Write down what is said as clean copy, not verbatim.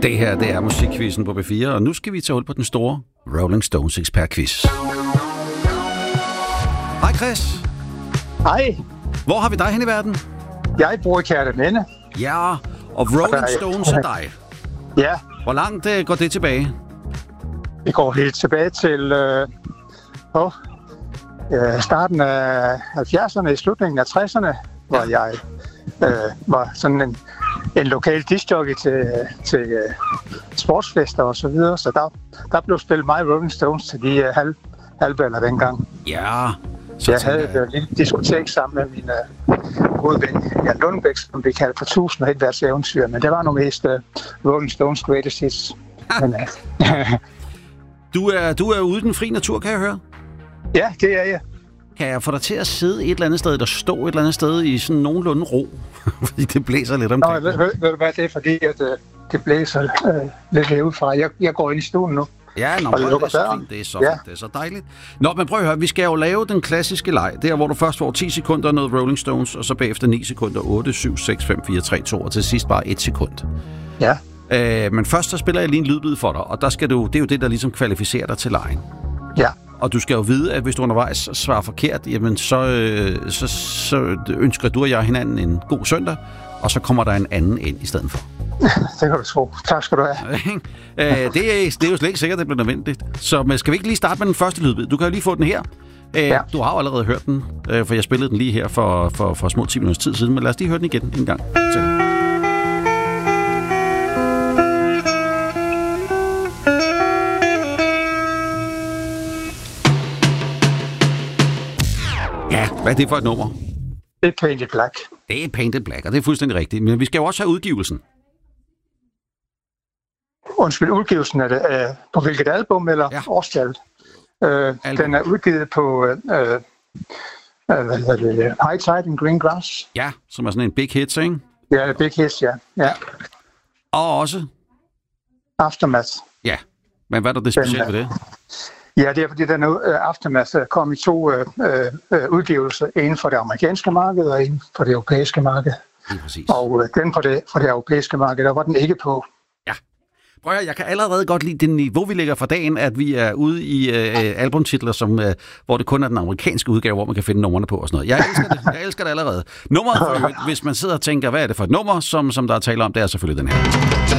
Det her, det er musikquizzen på B4, og nu skal vi tage hul på den store Rolling Stones ekspertquiz. Hej Chris. Hej. Hvor har vi dig hen i verden? Jeg bor i Kærteminde. Ja, og Rolling Stones er dig. Ja. Hvor langt går det tilbage? Det går helt tilbage til starten af 70'erne, i slutningen af 60'erne, hvor jeg var sådan en lokal discjockey til sportsfester og så videre. Så der blev spillet meget Rolling Stones til de halvballer dengang. Ja. Så jeg havde et lille diskotek sammen med min gode ven Jan Lundbæk, som vi kaldte for 1001 vers eventyr, men det var nu mest Rolling Stones greatest hits. Du er ude i den fri natur, kan jeg høre? Ja, det er jeg. Kan jeg få dig til at sidde et eller andet sted, eller stå et eller andet sted i sådan nogenlunde ro? Fordi det blæser lidt omkring. Ved du hvad, det er fordi, at det blæser lidt herudefra. Jeg går ind i stuen nu. Ja, det er så fint. Det er så fint. Det er så dejligt. Nå, men prøv at høre. Vi skal jo lave den klassiske leg. Der, hvor du først får 10 sekunder noget Rolling Stones, og så bagefter 9 sekunder, 8, 7, 6, 5, 4, 3, 2, og til sidst bare 1 sekund. Ja. Men først så spiller jeg lige en lydbid for dig, og der skal det er jo det, der ligesom kvalificerer dig til legen. Ja. Og du skal jo vide, at hvis du undervejs svarer forkert, jamen så ønsker du og jeg hinanden en god søndag, og så kommer der en anden ind i stedet for. Det kan du tro. Tak skal du have. Det er jo slet ikke sikkert, at det bliver nødvendigt. Så men skal vi ikke lige starte med den første lydbid? Du kan jo lige få den her. Ja. Du har jo allerede hørt den, for jeg spillede den lige her for små 10 minutters tid siden, men lad os lige høre den igen en gang. Ja, hvad er det for et nummer? Det er Painted Black. Det er Painted Black, og det er fuldstændig rigtigt. Men vi skal jo også have udgivelsen. Undskyld, udgivelsen af det på hvilket album eller årstallet? Den er udgivet på High Tide and Green Grass. Ja, som er sådan en big hit, ikke? Ja, big hits, ja. Og også? Aftermath. Ja, men hvad er det specielt ved det? Ja, det er fordi, den Aftermath kom i 2 udgivelser. En for det amerikanske marked og en for det europæiske marked. Præcis. Og den for det europæiske marked, der var den ikke på. Ja. Prøv at, jeg kan allerede godt lide det niveau, vi lægger for dagen, at vi er ude i albumtitler, hvor det kun er den amerikanske udgave, hvor man kan finde numrene på og sådan noget. Jeg elsker det. Jeg elsker det allerede. Nummeret, hvis man sidder og tænker, hvad er det for et nummer, som der er tale om, det er selvfølgelig den her.